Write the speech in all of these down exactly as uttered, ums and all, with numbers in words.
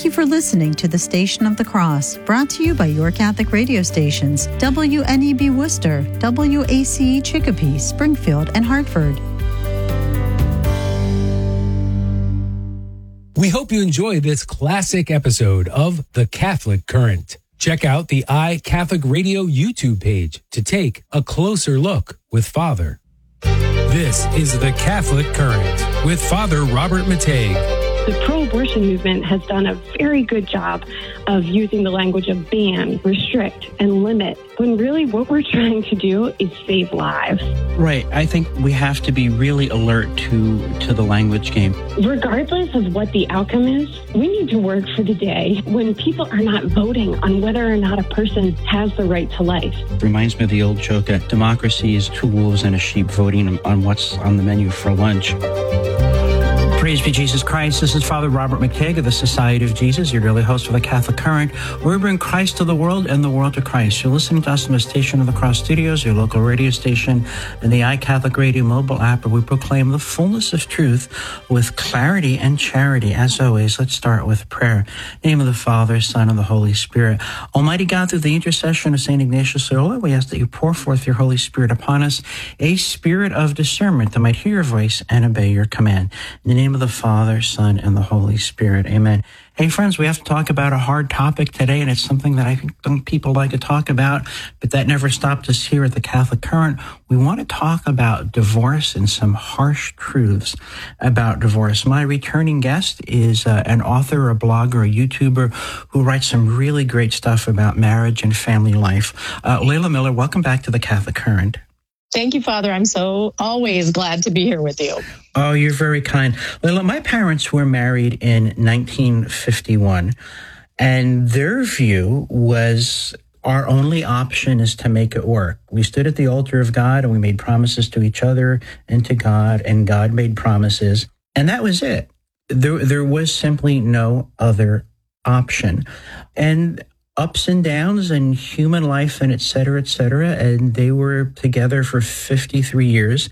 Thank you for listening to the Station of the Cross, brought to you by your Catholic radio stations, W N E B Worcester, W A C E Chicopee, Springfield, and Hartford. We hope you enjoy this classic episode of The Catholic Current. Check out the iCatholic Radio YouTube page to take a closer look with Father. This is The Catholic Current with Father Robert Matei. The pro-abortion movement has done a very good job of using the language of ban, restrict, and limit, when really what we're trying to do is save lives. Right. I think we have to be really alert to, to the language game. Regardless of what the outcome is, we need to work for the day when people are not voting on whether or not a person has the right to life. It reminds me of the old joke that democracy is two wolves and a sheep voting on what's on the menu for lunch. Praise be Jesus Christ. This is Father Robert McTague of the Society of Jesus, your daily host for the Catholic Current, where we bring Christ to the world and the world to Christ. You're listening to us in the Station of the Cross Studios, your local radio station, and the iCatholic Radio mobile app, where we proclaim the fullness of truth with clarity and charity. As always, let's start with prayer. In the name of the Father, Son, and the Holy Spirit. Almighty God, through the intercession of Saint Ignatius Loyola, we ask that you pour forth your Holy Spirit upon us, a spirit of discernment that might hear your voice and obey your command. In the name of the Father, Son, and the Holy Spirit. Amen. Hey, friends, we have to talk about a hard topic today, and it's something that I think people like to talk about, but that never stopped us here at the Catholic Current. We want to talk about divorce and some harsh truths about divorce. My returning guest is uh, an author, a blogger, a YouTuber who writes some really great stuff about marriage and family life. Uh, Layla Miller, welcome back to the Catholic Current. Thank you, Father. I'm so always glad to be here with you. Oh, you're very kind. Layla, my parents were married in nineteen fifty-one, and their view was our only option is to make it work. We stood at the altar of God, and we made promises to each other and to God, and God made promises, and that was it. There, there was simply no other option. And ups and downs and human life and et cetera, et cetera. And they were together for fifty-three years.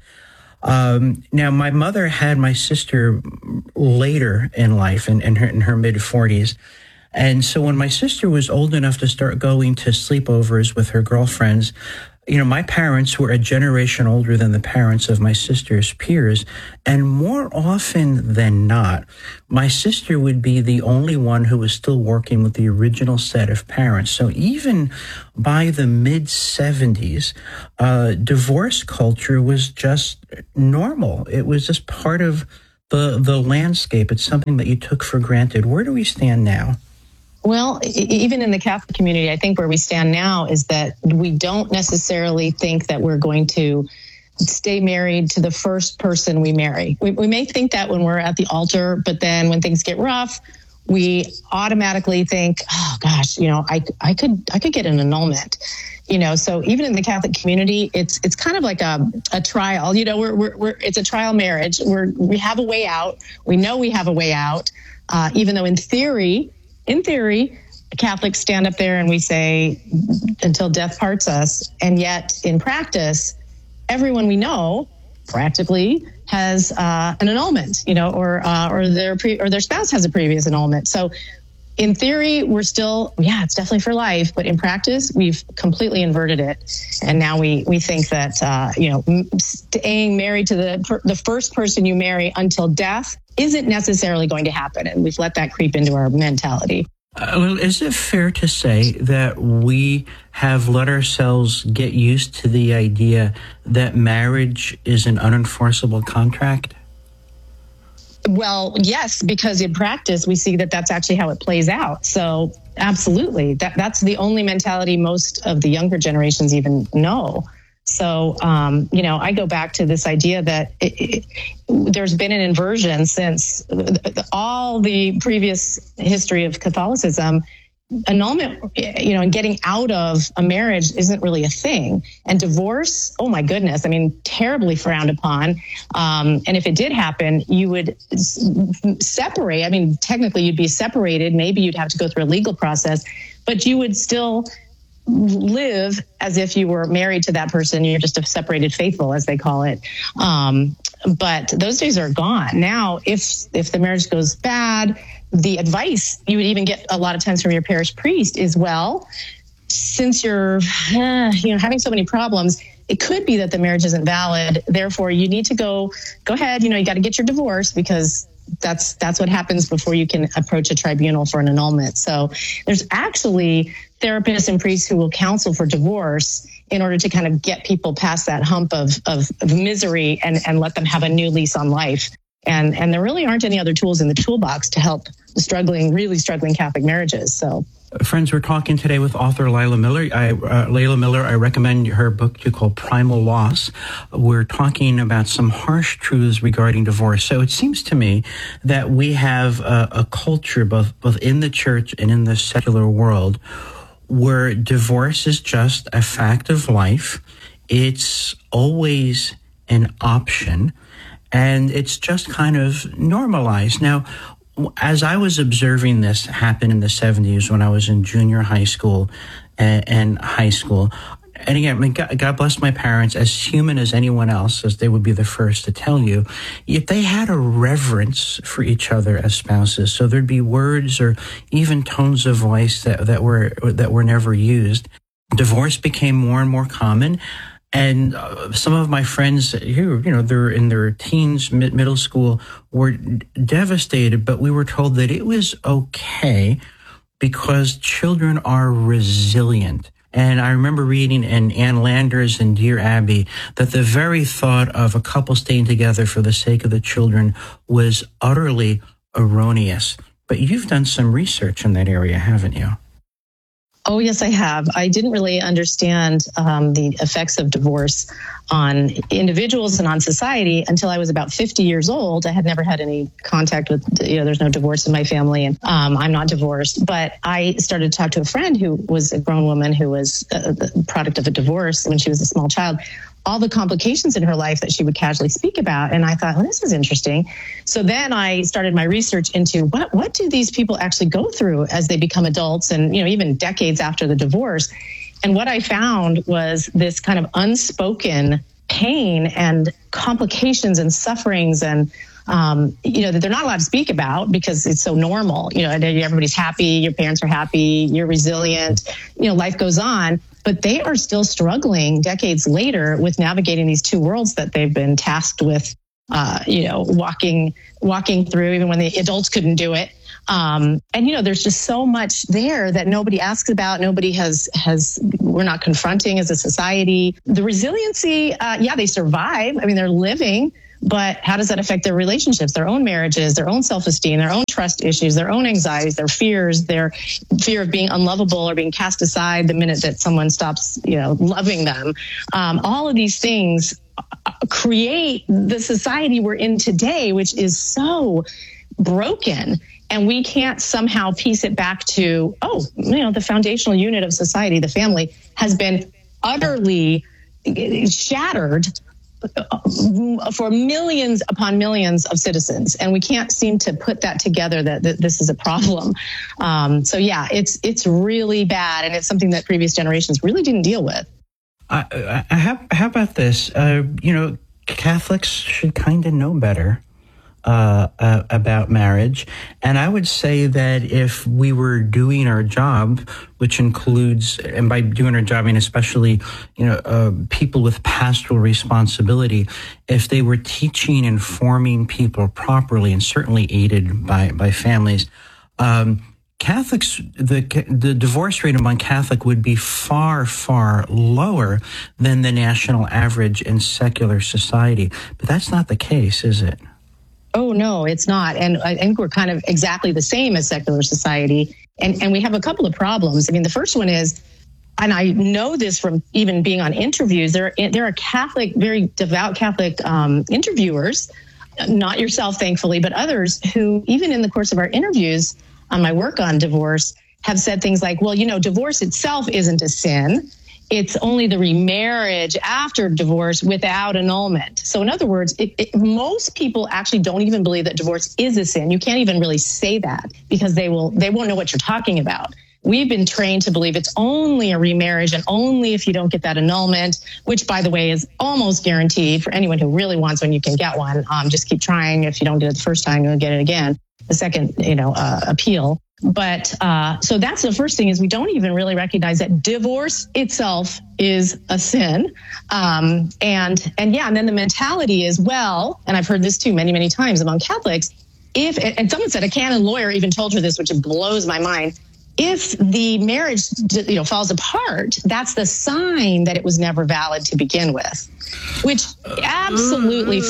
Um, now, my mother had my sister later in life, in, in her, in her mid forties. And so when my sister was old enough to start going to sleepovers with her girlfriends, you know, my parents were a generation older than the parents of my sister's peers. And more often than not, my sister would be the only one who was still working with the original set of parents. So even by the mid seventies, uh, divorce culture was just normal. It was just part of the, the landscape. It's something that you took for granted. Where do we stand now? Well, even in the Catholic community, I think where we stand now is that we don't necessarily think that we're going to stay married to the first person we marry. We, we may think that when we're at the altar, but then when things get rough, we automatically think, oh gosh, you know, I, I could, I could get an annulment. You know, so even in the Catholic community, it's it's kind of like a, a trial. You know, we're, we're we're it's a trial marriage. We're we have a way out. We know we have a way out, uh, even though in theory. In theory, Catholics stand up there and we say, until death parts us. And yet, in practice, everyone we know practically has uh, an annulment, you know, or uh, or their pre- or their spouse has a previous annulment. So, in theory, we're still, yeah, it's definitely for life. But in practice, we've completely inverted it, and now we we think that uh, you know, staying married to the the first person you marry until death isn't necessarily going to happen, and we've let that creep into our mentality. Uh, well, is it fair to say that we have let ourselves get used to the idea that marriage is an unenforceable contract? Well, yes, because in practice, we see that that's actually how it plays out. So absolutely, that that's the only mentality most of the younger generations even know. So, um, you know, I go back to this idea that it, it, there's been an inversion since all the previous history of Catholicism. Annulment, you know, and getting out of a marriage isn't really a thing. And divorce, oh my goodness, I mean, terribly frowned upon. Um, and if it did happen, you would s- separate. I mean, technically you'd be separated. Maybe you'd have to go through a legal process, but you would still live as if you were married to that person. You're just a separated faithful, as they call it. Um, but those days are gone. Now, if if the marriage goes bad, the advice you would even get a lot of times from your parish priest is, well, since you're uh, you know having so many problems, it could be that the marriage isn't valid. Therefore, you need to go go ahead. You know, you got to get your divorce, because that's that's what happens before you can approach a tribunal for an annulment. So there's actually therapists and priests who will counsel for divorce in order to kind of get people past that hump of, of, of misery and, and let them have a new lease on life. And and there really aren't any other tools in the toolbox to help the struggling, really struggling Catholic marriages. So, friends, we're talking today with author Lila Miller. I, uh, Layla Miller, I recommend her book to called Primal Loss. We're talking about some harsh truths regarding divorce. So it seems to me that we have a, a culture, both both in the church and in the secular world, where divorce is just a fact of life. It's always an option, and it's just kind of normalized. Now, as I was observing this happen in the seventies when I was in junior high school and, and high school, and again, I mean, God, God bless my parents, as human as anyone else, as they would be the first to tell you, yet they had a reverence for each other as spouses. So there'd be words or even tones of voice that, that were that were never used. Divorce became more and more common. And uh, some of my friends who, you know, they're in their teens, mid- middle school, were devastated, but we were told that it was okay because children are resilient. And I remember reading in Ann Landers and Dear Abby that the very thought of a couple staying together for the sake of the children was utterly erroneous. But you've done some research in that area, haven't you? Oh, yes, I have. I didn't really understand um, the effects of divorce on individuals and on society until I was about fifty years old. I had never had any contact with, you know, there's no divorce in my family, and um, I'm not divorced. But I started to talk to a friend who was a grown woman who was a, the product of a divorce when she was a small child. All the complications in her life that she would casually speak about. And I thought, well, this is interesting. So then I started my research into what, what do these people actually go through as they become adults and, you know, even decades after the divorce. And what I found was this kind of unspoken pain and complications and sufferings and, um, you know, that they're not allowed to speak about because it's so normal. You know, everybody's happy, your parents are happy, you're resilient, you know, life goes on. But they are still struggling decades later with navigating these two worlds that they've been tasked with, uh, you know, walking walking through, even when the adults couldn't do it. Um, and, you know, there's just so much there that nobody asks about. Nobody has, has we're not confronting as a society. The resiliency, uh, yeah, they survive. I mean, they're living. But how does that affect their relationships, their own marriages, their own self-esteem, their own trust issues, their own anxieties, their fears, their fear of being unlovable or being cast aside the minute that someone stops, you know, loving them? Um, all of these things create the society we're in today, which is so broken. And we can't somehow piece it back to, oh, you know, the foundational unit of society, the family, has been utterly shattered for millions upon millions of citizens. And we can't seem to put that together that, that this is a problem. Um, so, yeah, it's it's really bad. And it's something that previous generations really didn't deal with. Uh, how, how about this? Uh, you know, Catholics should kind of know better uh, uh, about marriage. And I would say that if we were doing our job, which includes, and by doing our job, I mean especially, you know, uh, people with pastoral responsibility, if they were teaching and forming people properly, and certainly aided by, by families, um, Catholics, the the divorce rate among Catholic would be far, far lower than the national average in secular society. But that's not the case, is it? Oh, no, it's not. And I think we're kind of exactly the same as secular society. And and we have a couple of problems. I mean, the first one is, and I know this from even being on interviews, there, there are Catholic, very devout Catholic um, interviewers, not yourself, thankfully, but others who, even in the course of our interviews on my work on divorce, have said things like, well, you know, divorce itself isn't a sin. It's only the remarriage after divorce without annulment. So in other words, it, it, most people actually don't even believe that divorce is a sin. You can't even really say that because they will they won't know what you're talking about. we've been trained to believe it's only a remarriage and only if you don't get that annulment, which, by the way, is almost guaranteed for anyone who really wants one. You can get one. Um, just keep trying. If you don't get it the first time, you'll get it again. The second, you know, uh, appeal. But uh, so that's the first thing, is we don't even really recognize that divorce itself is a sin. Um, and and yeah, and then the mentality is, well, and I've heard this too many, many times among Catholics, if, and someone said a canon lawyer even told her this, which blows my mind. If the marriage, you know, falls apart, that's the sign that it was never valid to begin with, which absolutely,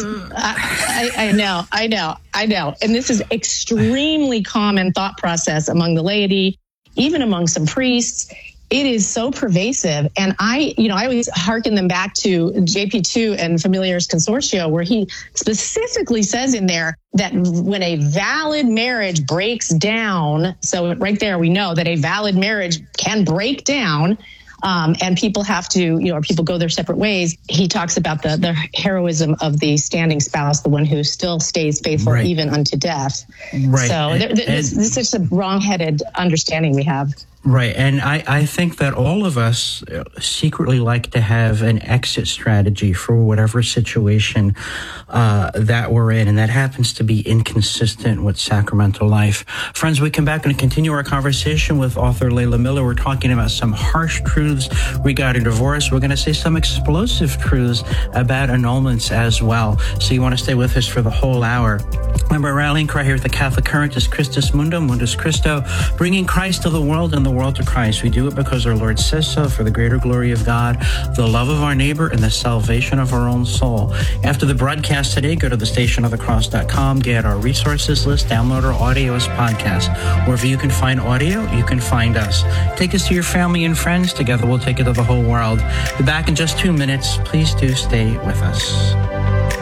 I, I, I know, I know, I know. And this is extremely common thought process among the laity, even among some priests. It is so pervasive. And I, you know, I always hearken them back to J P two and Familiaris Consortio, where he specifically says in there that when a valid marriage breaks down, so right there we know that a valid marriage can break down, um, and people have to, you know, or people go their separate ways. He talks about the, the heroism of the standing spouse, the one who still stays faithful right. even unto death. Right. So and, there, this, and, this is a wrong-headed understanding we have. Right. And I, I think that all of us secretly like to have an exit strategy for whatever situation uh, that we're in, and that happens to be inconsistent with sacramental life. Friends, we come back and continue our conversation with author Layla Miller. We're talking about some harsh truths regarding divorce. We're going to say some explosive truths about annulments as well. So you want to stay with us for the whole hour. Remember, our rallying cry here at the Catholic Current is Christus Mundum, Mundus Christo, bringing Christ to the world and the world to Christ. We do it because our Lord says so, for the greater glory of God, the love of our neighbor, and the salvation of our own soul. After the broadcast today, go to the station of the cross dot com, get our resources list, download our audio as podcast. Wherever you can find audio, you can find us. Take us to your family and friends. Together we'll take it to the whole world. Be back in just two minutes. Please do stay with us.